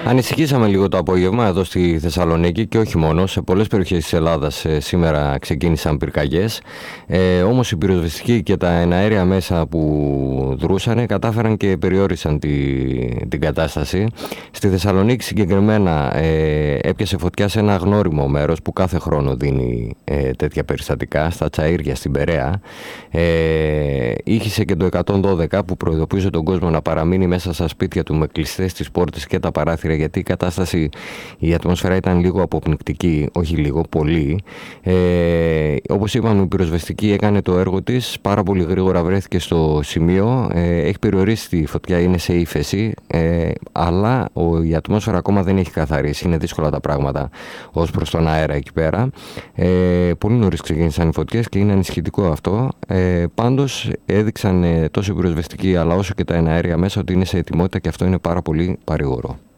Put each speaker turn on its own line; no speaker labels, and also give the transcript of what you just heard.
Ανησυχήσαμε λίγο το απόγευμα εδώ στη Θεσσαλονίκη και όχι μόνο, σε πολλές περιοχές της Ελλάδας σήμερα ξεκίνησαν πυρκαγιές. Όμως οι πυροσβεστικοί και τα εναέρια μέσα που δρούσαν κατάφεραν και περιόρισαν την κατάσταση. Στη Θεσσαλονίκη συγκεκριμένα έπιασε φωτιά σε ένα αγνώριμο μέρος που κάθε χρόνο δίνει τέτοια περιστατικά, στα Τσαΐρια στην Περαία. Ήχησε και το 112 που προειδοποιούσε τον κόσμο να παραμείνει μέσα στα σπίτια του με κλειστές τις πόρτες και τα παράθυρα, γιατί η κατάσταση, η ατμόσφαιρα ήταν λίγο αποπνικτική, όχι λίγο, πολύ. Όπως είπαμε, η πυροσβεστική έκανε το έργο της, πάρα πολύ γρήγορα βρέθηκε στο σημείο, έχει περιορίσει τη φωτιά, είναι σε ύφεση, αλλά η ατμόσφαιρα ακόμα δεν έχει καθαρίσει, είναι δύσκολα τα πράγματα ως προς τον αέρα εκεί πέρα. Πολύ νωρίς ξεκίνησαν οι φωτιές και είναι ανησυχητικό αυτό. Πάντως έδειξαν τόσο οι πυροσβεστικοί αλλά όσο και τα εναέρια μέσα ότι είναι σε ετοιμότητα και αυτό είναι πάρα πολύ παρήγορο.